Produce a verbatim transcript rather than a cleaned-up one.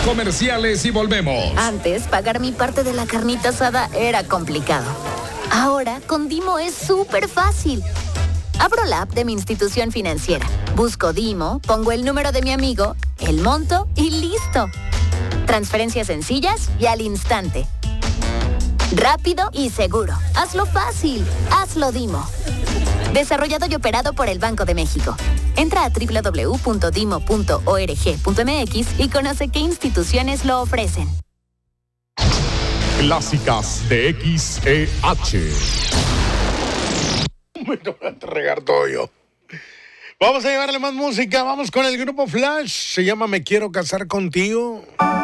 comerciales y volvemos. Antes, pagar mi parte de la carnita asada era complicado. Ahora, con Dimo es súper fácil. Abro la app de mi institución financiera, busco Dimo, pongo el número de mi amigo, el monto y listo. Transferencias sencillas y al instante. Rápido y seguro. Hazlo fácil. Hazlo Dimo. Desarrollado y operado por el Banco de México. Entra a doble u doble u doble u punto dimo punto org punto m x y conoce qué instituciones lo ofrecen. Clásicas de X E H. Me voy a regar todo yo. Vamos a llevarle más música. Vamos con el grupo Flash. Se llama Me Quiero Casar Contigo.